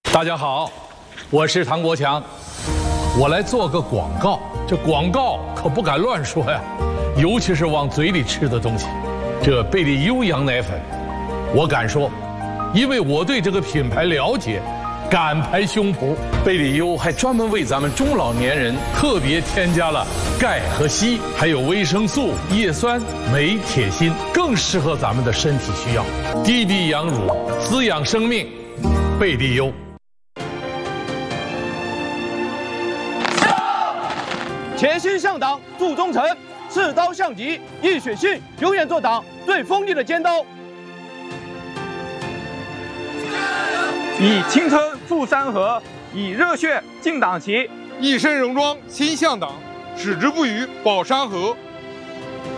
大家好，我是唐国强，我来做个广告。这广告可不敢乱说呀，尤其是往嘴里吃的东西。这贝利优羊奶粉，我敢说，因为我对这个品牌了解，敢拍胸脯。贝利优还专门为咱们中老年人特别添加了钙和硒，还有维生素、叶酸、镁、铁、锌，更适合咱们的身体需要。滴滴羊乳，滋养生命，贝利优。 潜心向党，铸忠诚，刺刀向敌，义血性，永远做党最锋利的尖刀。 以青春赴山河，以热血进党旗， 一身戎装心向党，矢志不渝保山河。